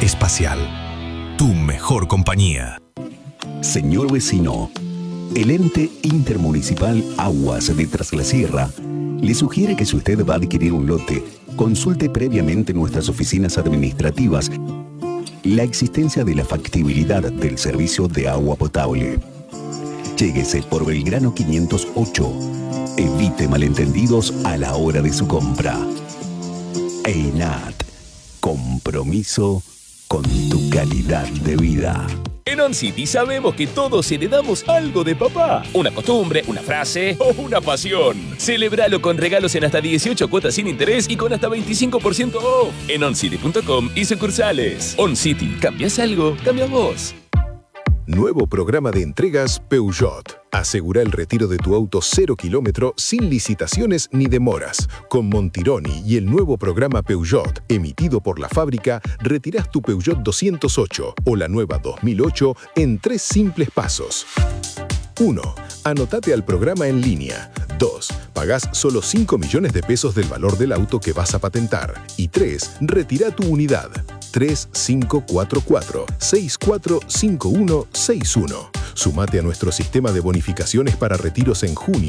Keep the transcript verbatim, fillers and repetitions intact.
Espacial, tu mejor compañía. Señor vecino, el ente intermunicipal Aguas de Tras la Sierra le sugiere que si usted va a adquirir un lote, consulte previamente nuestras oficinas administrativas la existencia de la factibilidad del servicio de agua potable. Lléguese por Belgrano quinientos ocho. Evite malentendidos a la hora de su compra. EINAT. Compromiso con tu calidad de vida. En OnCity sabemos que todos heredamos algo de papá. Una costumbre, una frase o una pasión. Celebralo con regalos en hasta dieciocho cuotas sin interés y con hasta veinticinco por ciento off en oncity punto com y sucursales. OnCity, ¿cambias algo? Cambia vos. Nuevo programa de entregas Peugeot. Asegura el retiro de tu auto cero kilómetro sin licitaciones ni demoras. Con Montironi y el nuevo programa Peugeot, emitido por la fábrica, retirás tu Peugeot doscientos ocho o la nueva dos mil ocho en tres simples pasos. uno. Anotate al programa en línea. dos. Pagás solo cinco millones de pesos del valor del auto que vas a patentar. Y tres. Retira tu unidad. tres cinco cuatro cuatro, seis cuatro cinco uno seis uno. Sumate a nuestro sistema de bonificaciones para retiros en junio